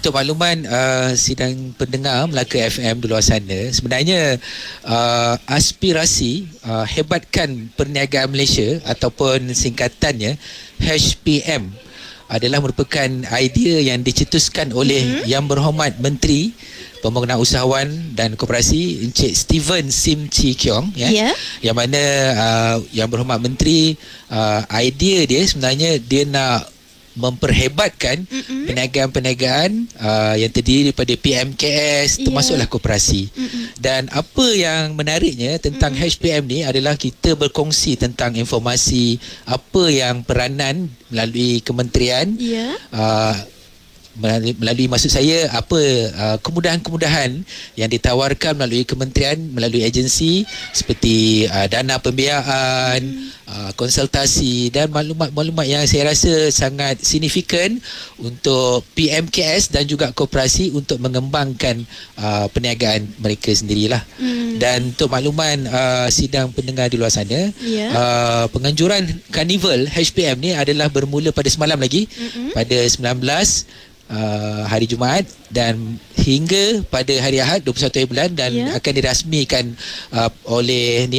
untuk makluman sidang pendengar Melaka FM di luar sana, sebenarnya aspirasi hebatkan perniagaan Malaysia ataupun singkatannya HPM adalah merupakan idea yang dicetuskan oleh Yang Berhormat Menteri Pembangunan Usahawan dan Koperasi Encik Steven Sim Chi Keong, yang mana Yang Berhormat Menteri idea dia sebenarnya dia nak memperhebatkan perniagaan-perniagaan yang terdiri daripada PMKS, termasuklah koperasi. Dan apa yang menariknya tentang HPM ni adalah kita berkongsi tentang informasi apa yang peranan melalui kementerian, melalui maksud saya apa kemudahan-kemudahan yang ditawarkan melalui kementerian, melalui agensi seperti dana pembiayaan, konsultasi dan maklumat-maklumat yang saya rasa sangat signifikan untuk PMKS dan juga koperasi untuk mengembangkan perniagaan mereka sendirilah. Dan untuk makluman sidang pendengar di luar sana, penganjuran Karnival HPM ni adalah bermula pada semalam lagi, pada 19 hari Jumaat dan hingga pada hari Ahad 21 hari bulan, dan akan dirasmikan oleh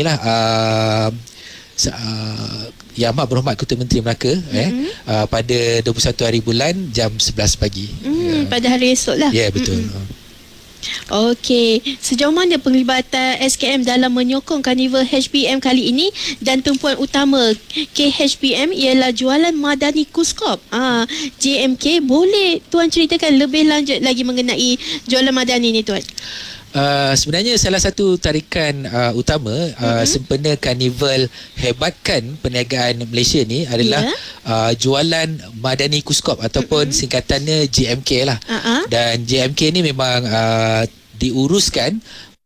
Yang Amat Berhormat Ketua Menteri Melaka pada 21 hari bulan jam 11 pagi. Pada hari esok lah. Ya, betul. Okey, sejauh mana penglibatan SKM dalam menyokong Karnival HPM kali ini, dan tumpuan utama KHPM ialah jualan madani Kuskop JMK. Boleh Tuan ceritakan lebih lanjut lagi mengenai jualan madani ni, Tuan? Sebenarnya salah satu tarikan utama sempena Karnival hebatkan perniagaan Malaysia ni adalah jualan madani Kuskop ataupun singkatannya JMK lah. Dan JMK ni memang diuruskan